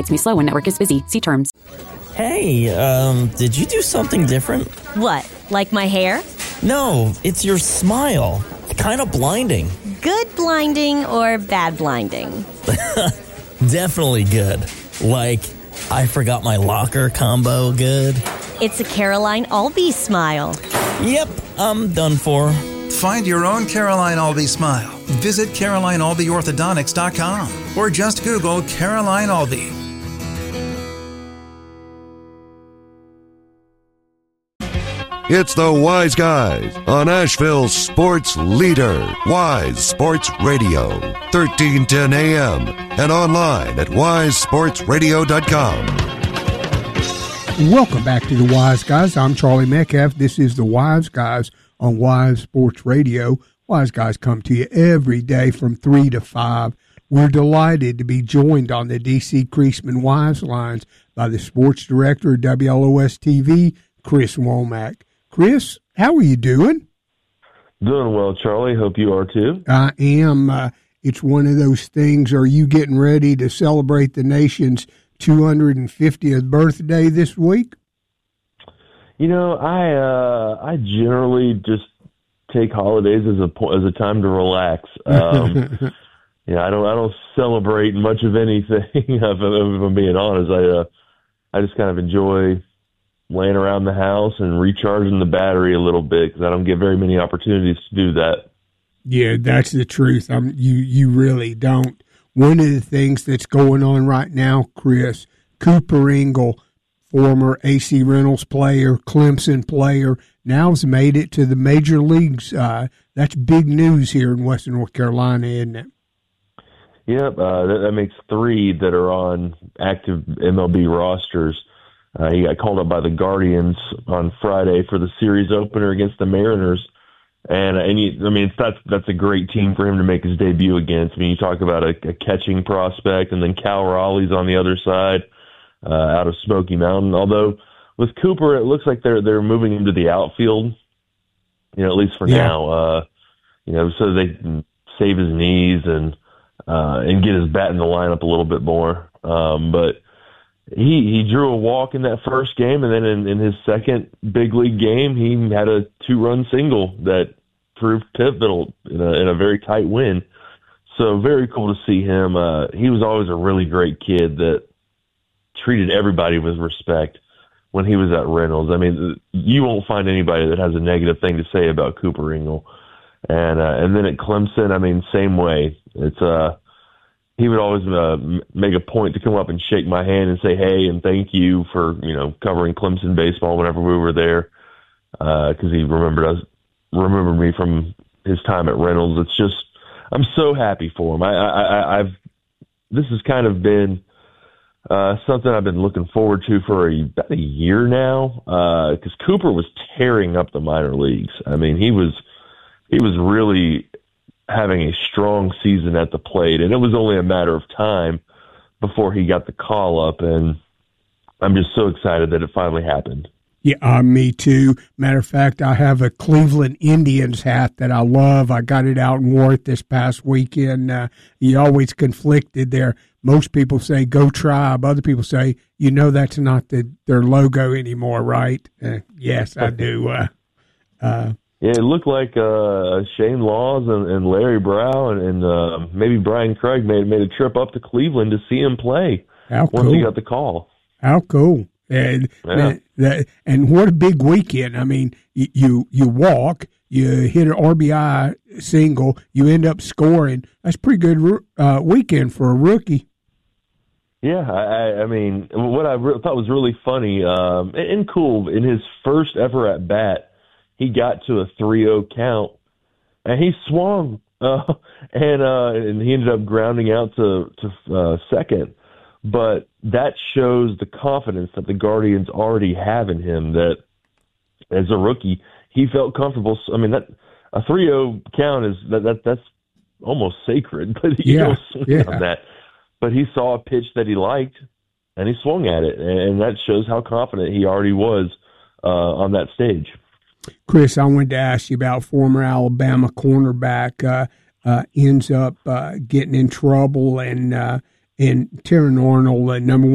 Internet's may slow when network is busy. See terms. Hey, did you do something different? What, like my hair? No, it's your smile. Kind of blinding. Good blinding or bad blinding? Definitely good. Like, I forgot my locker combo good. It's a Caroline Albee smile. Yep, I'm done for. Find your own Caroline Albee smile. Visit CarolineAlbeeOrthodontics.com or just Google Caroline Albee. It's the Wise Guys on Asheville's sports leader, Wise Sports Radio, 1310 AM, and online at wisesportsradio.com. Welcome back to the Wise Guys. I'm Charlie Metcalf. This is the Wise Guys on Wise Sports Radio. Wise Guys come to you every day from 3 to 5. We're delighted to be joined on the D.C. Creasman Wise Lines by the sports director of WLOS-TV, Chris Womack. Chris, how are you doing? Doing well, Charlie. Hope you are too. I am. It's one of those things. Are you getting ready to celebrate the nation's 250th birthday this week? You know, I generally just take holidays as a time to relax. I don't celebrate much of anything. If I'm being honest, I just kind of enjoy laying around the house and recharging the battery a little bit because I don't get very many opportunities to do that. Yeah, that's the truth. You really don't. One of the things that's going on right now, Chris, Cooper Ingle, former AC Reynolds player, Clemson player, now has made it to the major leagues. That's big news here in Western North Carolina, isn't it? Yep, that makes 3 that are on active MLB rosters. He got called up by the Guardians on Friday for the series opener against the Mariners. That's a great team for him to make his debut against. I mean, you talk about a catching prospect, and then Cal Raleigh's on the other side out of Smoky Mountain. Although with Cooper, it looks like they're moving him to the outfield, at least for now, so they can save his knees and get his bat in the lineup a little bit more. But he drew a walk in that first game, and then in his second big league game, he had a 2-run single that proved pivotal in a very tight win. So very cool to see him. He was always a really great kid that treated everybody with respect when he was at Reynolds. I mean, you won't find anybody that has a negative thing to say about Cooper Ingle. And then at Clemson, I mean, same way. It's he would always make a point to come up and shake my hand and say, hey, and thank you for, covering Clemson baseball whenever we were there. Cause he remembered me from his time at Reynolds. It's just, I'm so happy for him. This has kind of been, something I've been looking forward to for about a year now. Cause Cooper was tearing up the minor leagues. I mean, he was really having a strong season at the plate, and it was only a matter of time before he got the call up, and I'm just so excited that it finally happened. Yeah, me too. Matter of fact, I have a Cleveland Indians hat that I love. I got it out and wore it this past weekend. You always conflicted there. Most people say, go Tribe. Other people say, that's not their logo anymore, right? Yes, I do. Yeah, it looked like Shane Laws and Larry Brow and maybe Brian Craig made a trip up to Cleveland to see him play once he got the call. How cool. And and what a big weekend. I mean, you walk, you hit an RBI single, you end up scoring. That's a pretty good weekend for a rookie. Yeah, I mean, what I thought was really funny and cool, in his first ever at bat, he got to a 3-0 count, and he swung, and he ended up grounding out to second. But that shows the confidence that the Guardians already have in him, that as a rookie, he felt comfortable. I mean, that a 3-0 count that's almost sacred, but you don't swing on that. But he saw a pitch that he liked, and he swung at it, and that shows how confident he already was on that stage. Chris, I wanted to ask you about former Alabama cornerback ends up getting in trouble, and Terran Arnold, number